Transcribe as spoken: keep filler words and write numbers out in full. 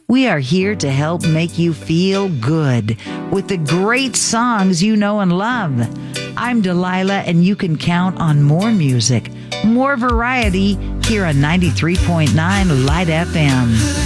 We are here to help make you feel good with the great songs you know and love. I'm Delilah, and you can count on more music, more variety here on ninety-three point nine Light F M.